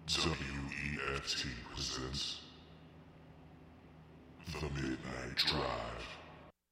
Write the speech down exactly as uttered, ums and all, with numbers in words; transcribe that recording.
W E F T presents The Midnight Drive.